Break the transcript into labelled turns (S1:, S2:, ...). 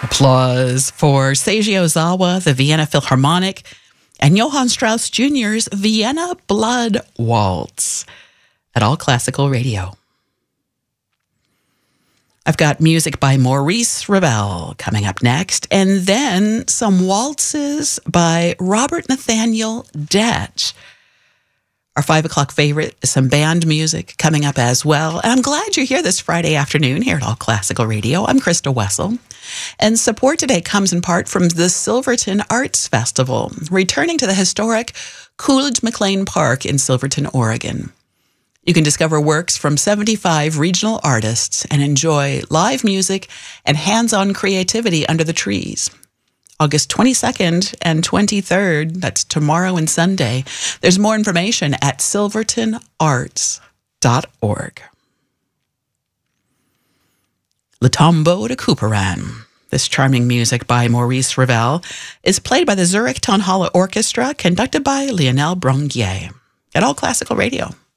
S1: Applause for Seiji Ozawa, the Vienna Philharmonic, and Johann Strauss Jr.'s Vienna Blood Waltz at All Classical Radio. I've got music by Maurice Ravel coming up next, and then some waltzes by Robert Nathaniel Dett. Our 5 o'clock favorite is some band music coming up as well. And I'm glad you're here this Friday afternoon here at All Classical Radio. I'm Krista Wessel. And support today comes in part from the Silverton Arts Festival, returning to the historic Coolidge McLean Park in Silverton, Oregon. You can discover works from 75 regional artists and enjoy live music and hands-on creativity under the trees. August 22nd and 23rd, that's tomorrow and Sunday. There's more information at silvertonarts.org. Le Tombeau de Couperin. This charming music by Maurice Ravel is played by the Zurich Tonhalle Orchestra, conducted by Lionel Bronguier at All Classical Radio.